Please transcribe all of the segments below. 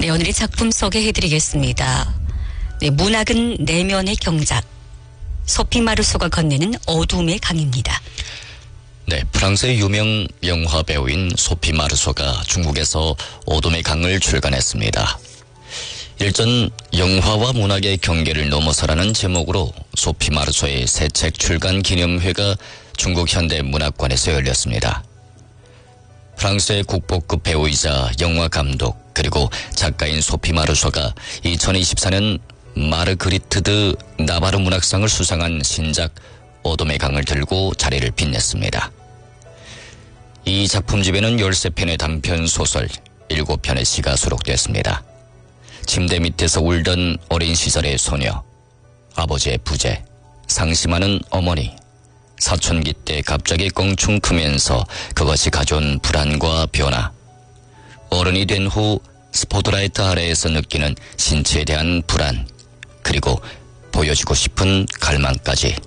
네, 오늘의 작품 소개해드리겠습니다. 네, 문학은 내면의 경작. 소피 마르소가 건네는 어둠의 강입니다. 네, 프랑스의 유명 영화 배우인 소피 마르소가 중국에서 어둠의 강을 출간했습니다. 일전 영화와 문학의 경계를 넘어서라는 제목으로 소피 마르소의 새 책 출간 기념회가 중국 현대문학관에서 열렸습니다. 프랑스의 국보급 배우이자 영화 감독 그리고 작가인 소피 마르소가 2024년 마르그리트 드 나바르 문학상을 수상한 신작 어둠의 강을 들고 자리를 빛냈습니다. 이 작품집에는 13편의 단편 소설, 7편의 시가 수록됐습니다. 침대 밑에서 울던 어린 시절의 소녀, 아버지의 부재, 상심하는 어머니, 사춘기 때 갑자기 껑충 크면서 그것이 가져온 불안과 변화, 어른이 된 후 스포트라이트 아래에서 느끼는 신체에 대한 불안, 그리고 보여주고 싶은 갈망까지.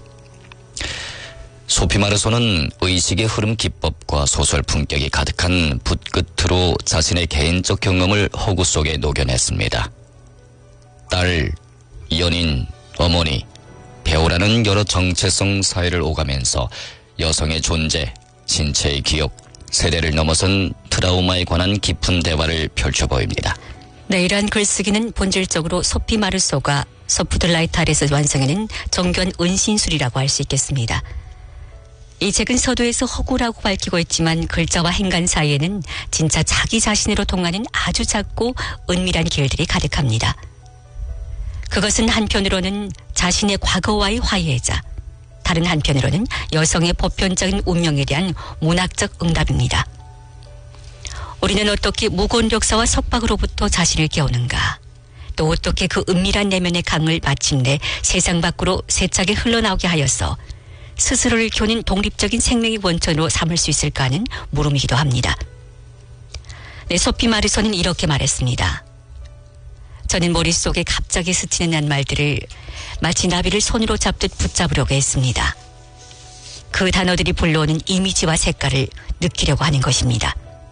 소피 마르소는 의식의 흐름 기법과 소설 품격이 가득한 붓끝으로 자신의 개인적 경험을 허구 속에 녹여냈습니다. 딸, 연인, 어머니, 배우라는 여러 정체성 사회를 오가면서 여성의 존재, 신체의 기억, 세대를 넘어선 트라우마에 관한 깊은 대화를 펼쳐 보입니다. 네, 이러한 글쓰기는 본질적으로 소피 마르소가 소프트라이트 아래에서 완성해낸 정교한 은신술이라고 할 수 있겠습니다. 이 책은 서두에서 허구라고 밝히고 있지만 글자와 행간 사이에는 진짜 자기 자신으로 통하는 아주 작고 은밀한 길들이 가득합니다. 그것은 한편으로는 자신의 과거와의 화해자, 다른 한편으로는 여성의 보편적인 운명에 대한 문학적 응답입니다. 우리는 어떻게 무거운 역사와 속박으로부터 자신을 깨우는가? 또 어떻게 그 은밀한 내면의 강을 마침내 세상 밖으로 세차게 흘러나오게 하여서 스스로를 겨눈 독립적인 생명의 원천으로 삼을 수 있을까 하는 물음이기도 합니다. 네, 소피 마르소는 이렇게 말했습니다. 저는 머릿속에 갑자기 스치는 난 말들을 마치 나비를 손으로 잡듯 붙잡으려고 했습니다. 그 단어들이 불러오는 이미지와 색깔을 느끼려고 하는 것입니다.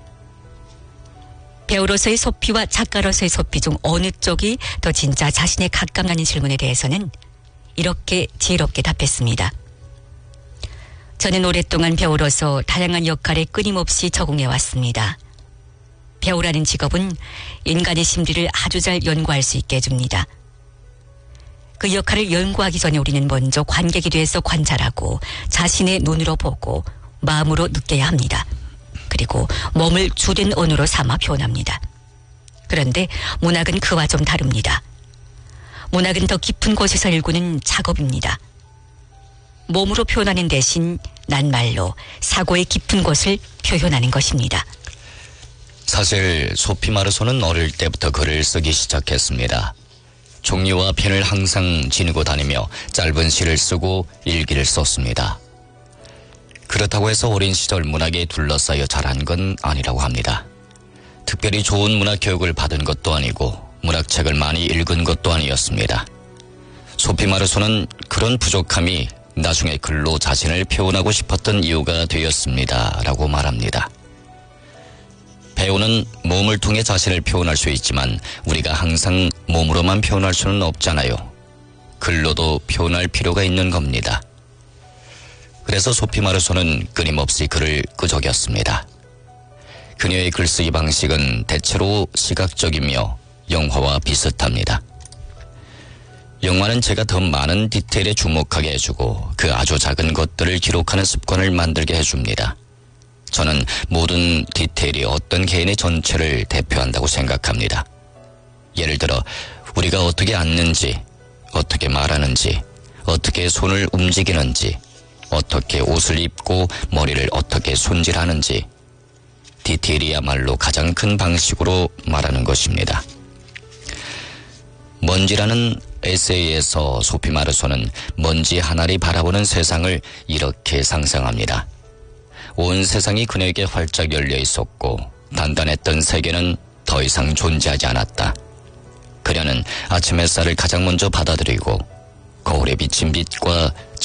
배우로서의 소피와 작가로서의 소피 중 어느 쪽이 더 진짜 자신에 가까운 질문에 대해서는 이렇게 지혜롭게 답했습니다. 저는 오랫동안 배우로서 다양한 역할에 끊임없이 적응해왔습니다. 배우라는 직업은 인간의 심리를 아주 잘 연구할 수 있게 해줍니다. 그 역할을 연구하기 전에 우리는 먼저 관객이 돼서 관찰하고 자신의 눈으로 보고 마음으로 느껴야 합니다. 그리고 몸을 주된 언어로 삼아 표현합니다. 그런데 문학은 그와 좀 다릅니다. 문학은 더 깊은 곳에서 일구는 작업입니다. 몸으로 표현하는 대신 난 말로 사고의 깊은 곳을 표현하는 것입니다. 사실 소피 마르소는 어릴 때부터 글을 쓰기 시작했습니다. 종이와 펜을 항상 지니고 다니며 짧은 시를 쓰고 일기를 썼습니다. 그렇다고 해서 어린 시절 문학에 둘러싸여 자란 건 아니라고 합니다. 특별히 좋은 문학 교육을 받은 것도 아니고 문학책을 많이 읽은 것도 아니었습니다. 소피 마르소는 그런 부족함이 나중에 글로 자신을 표현하고 싶었던 이유가 되었습니다. 라고 말합니다. 배우는 몸을 통해 자신을 표현할 수 있지만 우리가 항상 몸으로만 표현할 수는 없잖아요. 글로도 표현할 필요가 있는 겁니다. 그래서 소피 마르소는 끊임없이 글을 끄적였습니다. 그녀의 글쓰기 방식은 대체로 시각적이며 영화와 비슷합니다. 영화는 제가 더 많은 디테일에 주목하게 해주고 그 아주 작은 것들을 기록하는 습관을 만들게 해줍니다. 저는 모든 디테일이 어떤 개인의 전체를 대표한다고 생각합니다. 예를 들어 우리가 어떻게 앉는지, 어떻게 말하는지, 어떻게 손을 움직이는지, 어떻게 옷을 입고 머리를 어떻게 손질하는지, 디테일이야말로 가장 큰 방식으로 말하는 것입니다. 먼지라는 에세이에서 소피 마르소는 먼지 하나를 바라보는 세상을 이렇게 상상합니다. 온 세상이 그녀에게 활짝 열려 있었고 단단했던 세계는 더 이상 존재하지 않았다. 그녀는 아침 햇살을 가장 먼저 받아들이고 거울에 비친 빛과